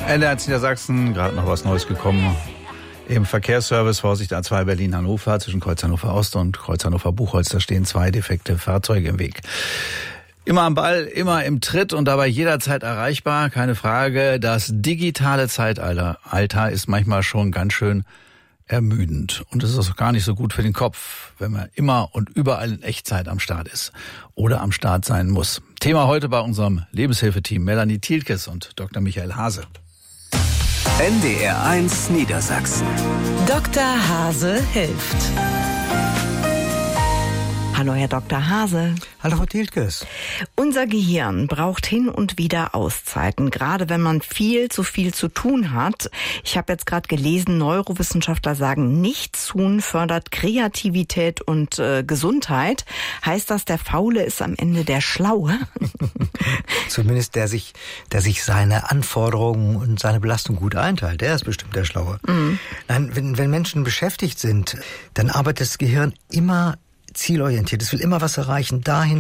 NDR Niedersachsen, gerade noch was Neues gekommen. Im Verkehrsservice, Vorsicht A2 Berlin-Hannover, zwischen Kreuz Hannover Ost und Kreuz Hannover Buchholz, da stehen 2 defekte Fahrzeuge im Weg. Immer am Ball, immer im Tritt und dabei jederzeit erreichbar, keine Frage. Das digitale Zeitalter ist manchmal schon ganz schön ermüdend. Und es ist auch gar nicht so gut für den Kopf, wenn man immer und überall in Echtzeit am Start ist oder am Start sein muss. Thema heute bei unserem Lebenshilfeteam Melanie Thielkes und Dr. Michael Hase. NDR 1 Niedersachsen. Dr. Hase hilft. Hallo, Herr Dr. Hase. Hallo, Frau Thielkes. Unser Gehirn braucht hin und wieder Auszeiten, gerade wenn man viel zu tun hat. Ich habe jetzt gerade gelesen, Neurowissenschaftler sagen, Nichtstun fördert Kreativität und Gesundheit. Heißt das, der Faule ist am Ende der Schlaue? Zumindest der sich seine Anforderungen und seine Belastung gut einteilt. Der ist bestimmt der Schlaue. Mhm. Nein, wenn Menschen beschäftigt sind, dann arbeitet das Gehirn immer zielorientiert. Es will immer was erreichen. Dahin.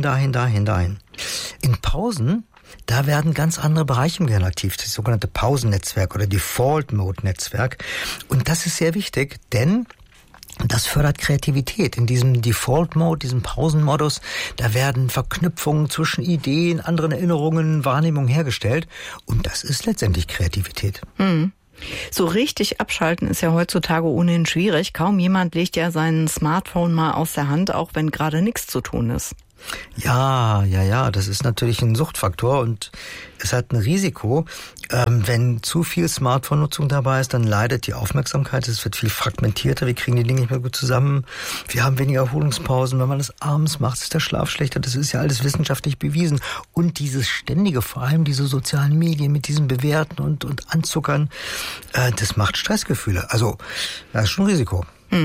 In Pausen, da werden ganz andere Bereiche im Gehirn aktiv. Das sogenannte Pausennetzwerk oder Default-Mode-Netzwerk. Und das ist sehr wichtig, denn das fördert Kreativität. In diesem Default-Mode, diesem Pausenmodus, da werden Verknüpfungen zwischen Ideen, anderen Erinnerungen, Wahrnehmungen hergestellt. Und das ist letztendlich Kreativität. Mhm. So richtig abschalten ist ja heutzutage ohnehin schwierig. Kaum jemand legt ja sein Smartphone mal aus der Hand, auch wenn gerade nichts zu tun ist. Ja, das ist natürlich ein Suchtfaktor und es hat ein Risiko. Wenn zu viel Smartphone-Nutzung dabei ist, dann leidet die Aufmerksamkeit, es wird viel fragmentierter, wir kriegen die Dinge nicht mehr gut zusammen, wir haben weniger Erholungspausen, wenn man das abends macht, ist der Schlaf schlechter, das ist ja alles wissenschaftlich bewiesen. Und dieses ständige, vor allem diese sozialen Medien mit diesem Bewerten und Anzuckern, das macht Stressgefühle. Also, das ist schon ein Risiko.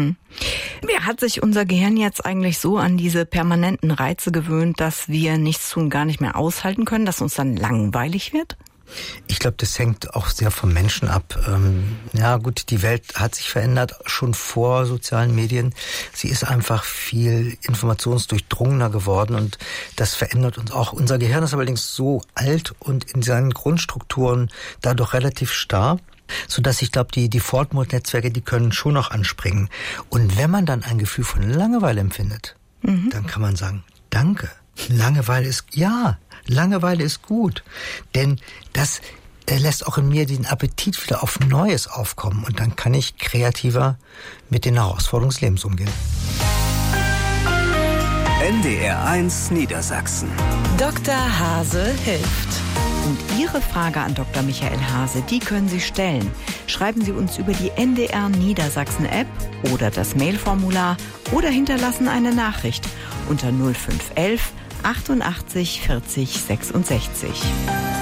Hat sich unser Gehirn jetzt eigentlich so an diese permanenten Reize gewöhnt, dass wir nichts tun, gar nicht mehr aushalten können, dass uns dann langweilig wird? Ich glaube, das hängt auch sehr vom Menschen ab. Ja gut, die Welt hat sich verändert, schon vor sozialen Medien. Sie ist einfach viel informationsdurchdrungener geworden und das verändert uns auch. Unser Gehirn ist allerdings so alt und in seinen Grundstrukturen dadurch relativ starr, sodass ich glaube, die Default-Mode-Netzwerke, die können schon noch anspringen. Und wenn man dann ein Gefühl von Langeweile empfindet, dann kann man sagen, danke. Langeweile ist gut. Denn das lässt auch in mir den Appetit wieder auf Neues aufkommen. Und dann kann ich kreativer mit den Herausforderungen des Lebens umgehen. NDR 1 Niedersachsen. Dr. Hase hilft. Und Ihre Frage an Dr. Michael Hase, die können Sie stellen. Schreiben Sie uns über die NDR Niedersachsen App oder das Mailformular oder hinterlassen eine Nachricht unter 0511 88 40 66.